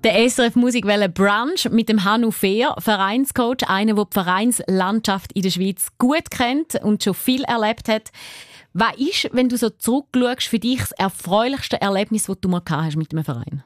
Der SRF Musikwelle Brunch mit dem Hannu Fehr, Vereinscoach, einer, der die Vereinslandschaft in der Schweiz gut kennt und schon viel erlebt hat. Was ist, wenn du so zurückschaust, für dich das erfreulichste Erlebnis, das du mal gehabt hast mit einem Verein?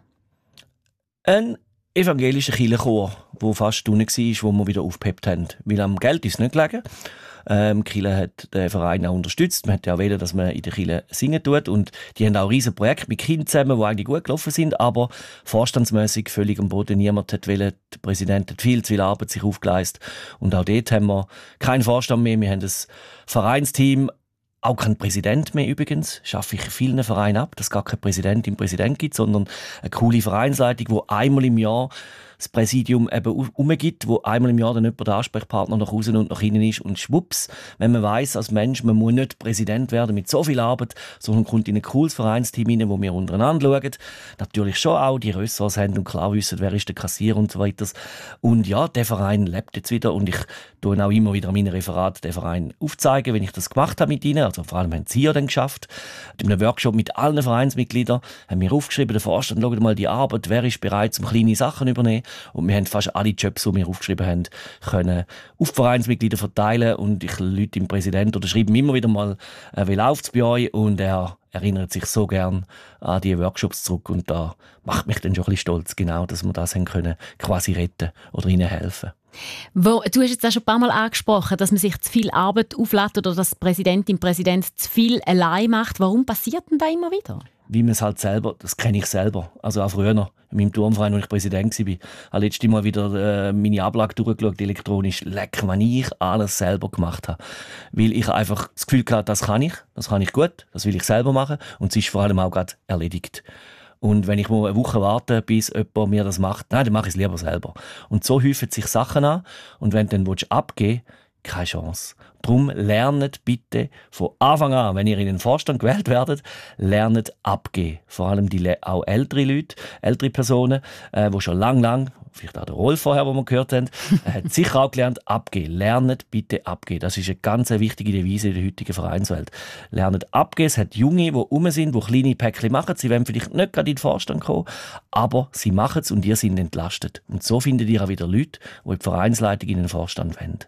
Ein evangelischer Kirchenchor, der fast unten war, wo wir wieder aufgepeppt haben. Weil am Geld ist es nicht gelegen. Die Kirche hat den Verein auch unterstützt. Man hat ja auch wollen, dass man in der Kirche singen tut. Und die haben auch riesen Projekte mit Kindern zusammen, die eigentlich gut gelaufen sind, aber vorstandsmässig völlig am Boden. Niemand hat wollen. Der Präsident hat viel zu viel Arbeit sich aufgeleistet. Und auch dort haben wir keinen Vorstand mehr. Wir haben ein Vereinsteam, auch kein Präsident mehr übrigens. Schaffe ich in vielen Vereinen ab, dass es gar keinen Präsident gibt, sondern eine coole Vereinsleitung, die einmal im Jahr das Präsidium eben umgibt, wo einmal im Jahr dann jemand der Ansprechpartner nach außen und nach innen ist und schwupps, wenn man weiss als Mensch, man muss nicht Präsident werden mit so viel Arbeit, sondern kommt in ein cooles Vereinsteam rein, wo wir untereinander schauen. Natürlich schon auch die Ressorts haben und klar wissen, wer ist der Kassierer und so weiter. Und ja, der Verein lebt jetzt wieder und ich tue auch immer wieder an meinen Referaten den Verein aufzeigen, wenn ich das gemacht habe mit ihnen. Also vor allem haben sie ja dann geschafft. In einem Workshop mit allen Vereinsmitgliedern haben wir aufgeschrieben, der Vorstand schaut mal die Arbeit, wer ist bereit, um kleine Sachen zu übernehmen. Und wir haben fast alle Jobs, die wir aufgeschrieben haben, können auf die Vereinsmitglieder verteilen. Und ich rufe dem Präsidenten oder schreibe ihm immer wieder mal, wie läuft es bei euch? Und er erinnert sich so gern an die Workshops zurück. Und da macht mich dann schon ein bisschen stolz, genau, dass wir das haben können, quasi retten oder ihnen helfen. Du hast jetzt auch schon ein paar Mal angesprochen, dass man sich zu viel Arbeit auflädt oder dass die Präsidentin, Präsident zu viel allein macht. Warum passiert denn da immer wieder? Wie man es halt selber, das kenne ich selber, also auch früher noch, in meinem Turnverein, als ich Präsident war, habe ich letztes Mal wieder meine Ablage durchgeschaut, elektronisch, leck, wenn ich alles selber gemacht habe. Weil ich einfach das Gefühl hatte, das kann ich gut, das will ich selber machen und es ist vor allem auch gerade erledigt. Und wenn ich mal eine Woche warte, bis jemand mir das macht, nein, dann mache ich es lieber selber. Und so häufen sich Sachen an und wenn du dann abgeben willst, keine Chance. Darum lernt bitte von Anfang an, wenn ihr in den Vorstand gewählt werdet, lernt abgeben. Vor allem auch ältere Leute, ältere Personen, die schon lang, vielleicht auch der Rolf vorher, den wir gehört haben, hat sicher auch gelernt, abgeben. Lernt bitte abgeben. Das ist eine ganz wichtige Devise in der heutigen Vereinswelt. Lernt abgeben. Es hat Junge, die rum sind, die kleine Päckchen machen. Sie wollen vielleicht nicht gerade in den Vorstand kommen, aber sie machen es und ihr sind entlastet. Und so findet ihr auch wieder Leute, die in die Vereinsleitung in den Vorstand wollen.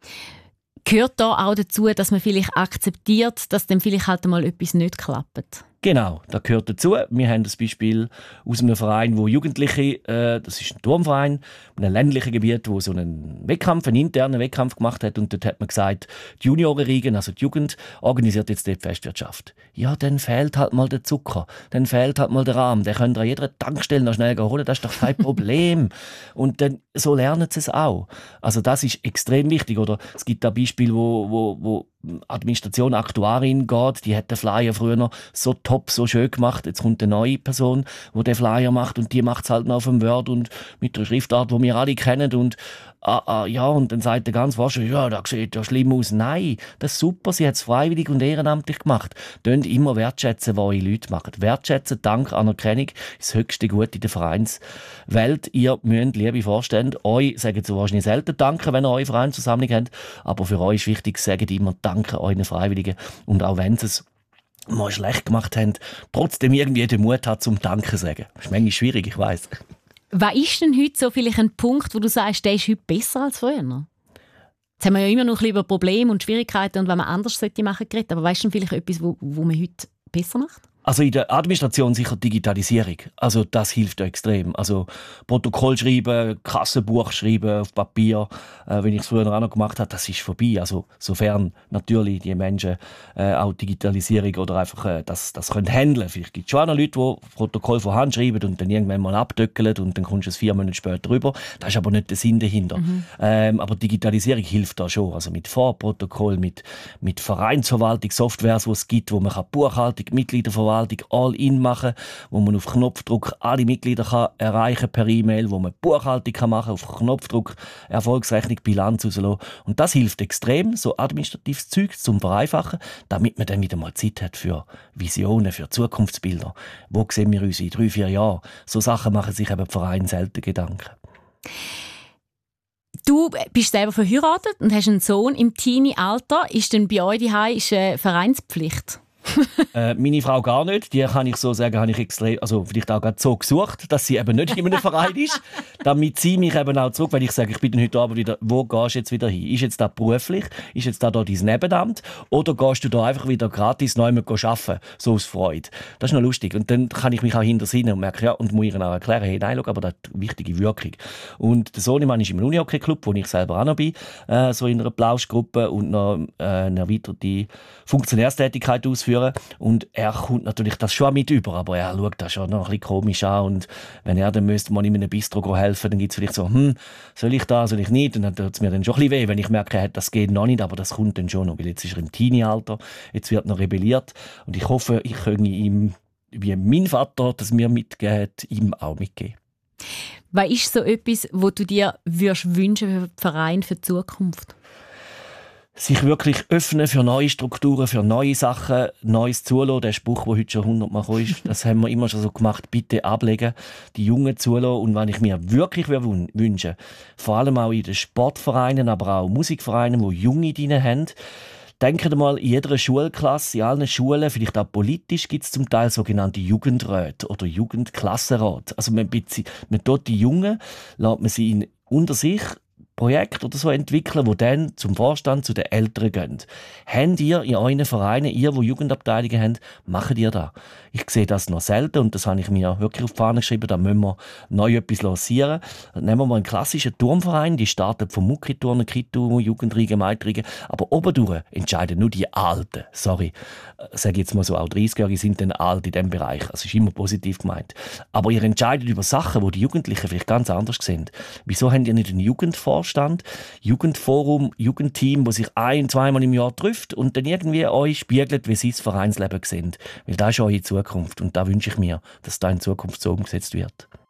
Gehört da auch dazu, dass man vielleicht akzeptiert, dass dann vielleicht halt mal etwas nicht klappt? Genau, das gehört dazu. Wir haben das Beispiel aus einem Verein, wo Jugendliche, das ist ein Turmverein, in einem ländlichen Gebiet, wo so einen internen Wettkampf gemacht hat. Und dort hat man gesagt, die Juniorenriegen, also die Jugend, organisiert jetzt die Festwirtschaft. Ja, dann fehlt halt mal der Zucker, dann fehlt halt mal der Rahm. Den könnt ihr an jeder Tankstelle noch schnell holen, das ist doch kein Problem. Und dann, so lernen sie es auch. Also das ist extrem wichtig. Oder es gibt da Beispiele, wo Administration, Aktuarin geht, die hat den Flyer früher noch so top, so schön gemacht. Jetzt kommt eine neue Person, die den Flyer macht und die macht es halt noch auf dem Word und mit der Schriftart, die wir alle kennen und ja, und dann sagt der ganze Forscher, ja, das sieht ja schlimm aus. Nein, das ist super, sie hat es freiwillig und ehrenamtlich gemacht. Tönt immer wertschätzen, was eure Leute machen. Wertschätzen, Dank, Anerkennung ist das höchste Gut in der Vereinswelt. Ihr müsst, liebe Vorstände, euch sagen sie wahrscheinlich selten danken, wenn ihr eure Vereinsversammlung habt, aber für euch ist wichtig, sagt immer Danke euren Freiwilligen und auch wenn sie es mal schlecht gemacht haben, trotzdem irgendwie den Mut hat zum Danke sagen. Das ist manchmal schwierig, ich weiss. Was ist denn heute so vielleicht ein Punkt, wo du sagst, der ist heute besser als früher? Jetzt haben wir ja immer noch ein bisschen über Probleme und Schwierigkeiten und was man anders machen sollte geredet, aber weißt du vielleicht etwas, wo man heute besser macht? Also in der Administration sicher Digitalisierung. Also das hilft ja extrem. Also Protokoll schreiben, Kassenbuch schreiben auf Papier, wenn ich es früher auch noch gemacht habe, das ist vorbei. Also sofern natürlich die Menschen auch Digitalisierung oder einfach das können handeln. Vielleicht gibt es schon auch noch Leute, die Protokoll von Hand schreiben und dann irgendwann mal abdöckeln und dann kommst du es 4 Monate später rüber. Das ist aber nicht der Sinn dahinter. Aber Digitalisierung hilft da schon. Also mit Vorprotokoll, mit Vereinsverwaltung, Softwares, die es gibt, wo man Buchhaltung, Mitgliederverwaltung, All-in machen, wo man auf Knopfdruck alle Mitglieder kann erreichen per E-Mail, wo man Buchhaltung kann machen, auf Knopfdruck Erfolgsrechnung, Bilanz rauslassen. Und das hilft extrem, so administratives Zeug zum Vereinfachen, damit man dann wieder mal Zeit hat für Visionen, für Zukunftsbilder. Wo sehen wir uns in 3-4 Jahren? So Sachen machen sich eben die Vereine selten Gedanken. Du bist selber verheiratet und hast einen Sohn im Teenie-Alter. Ist denn bei euch daheim Vereinspflicht? Meine Frau gar nicht. Die kann ich so sagen, habe ich extrem, also vielleicht auch gerade so gesucht, dass sie eben nicht in einem Verein ist, damit sie mich eben auch zurück, weil ich sage, ich bin dann heute Abend wieder, wo gehst du jetzt wieder hin? Ist jetzt da beruflich? Ist jetzt da dein Nebenamt? Oder gehst du da einfach wieder gratis neu arbeiten? So aus Freude. Das ist noch lustig. Und dann kann ich mich auch hintersinnen und merke, ja, und muss ihr auch erklären, hey, nein, schau, aber das hat eine wichtige Wirkung. Und der Sohnemann ist im Unihockey-Club, wo ich selber auch noch bin, so in einer Plauschgruppe und noch eine erweiterte Funktionärstätigkeit ausführen. Und er kommt natürlich das schon mit über, aber er schaut das schon noch ein bisschen komisch an. Und wenn er dann müsste mal in einem Bistro helfen, dann gibt es vielleicht so, soll ich da, soll ich nicht? Und dann tut es mir dann schon ein bisschen weh, wenn ich merke, das geht noch nicht, aber das kommt dann schon noch, weil jetzt ist er im Teenie-Alter, jetzt wird noch rebelliert. Und ich hoffe, ich könnte ihm, wie mein Vater das mir mitgeht, ihm auch mitgeben. Was ist so etwas, was du dir wünschen für den Verein für die Zukunft? Sich wirklich öffnen für neue Strukturen, für neue Sachen, Neues zulassen. Der Spruch, der heute schon 100-mal gekommen ist, das haben wir immer schon so gemacht. Bitte ablegen, die Jungen zulassen. Und was ich mir wirklich wünsche, vor allem auch in den Sportvereinen, aber auch Musikvereinen, wo Junge drin haben, denkt mal, in jeder Schulklasse, in allen Schulen, vielleicht auch politisch, gibt es zum Teil sogenannte Jugendräte oder Jugendklassenrat. Also man tut die Jungen, lässt man sie unter sich Projekt oder so entwickeln, die dann zum Vorstand, zu den Eltern gehen. Habt ihr in euren Vereinen, ihr, die Jugendabteilungen habt, macht ihr das? Ich sehe das noch selten und das habe ich mir wirklich auf die Fahne geschrieben, da müssen wir neu etwas lancieren. Nehmen wir mal einen klassischen Turnverein, die starten vom Muckiturnen, Kitu, Jugendriegen, Maitrigen, aber obendurch entscheiden nur die Alten. Sorry, sage jetzt mal so, auch 30-Jährige sind dann alt in diesem Bereich. Also ist immer positiv gemeint. Aber ihr entscheidet über Sachen, die die Jugendlichen vielleicht ganz anders sehen. Wieso habt ihr nicht einen Jugendvorstand, Jugendforum, Jugendteam, das sich 1-2 Mal im Jahr trifft und dann irgendwie euch spiegelt, wie sie das Vereinsleben sehen? Weil das ist eure Zukunft und da wünsche ich mir, dass das in Zukunft so umgesetzt wird.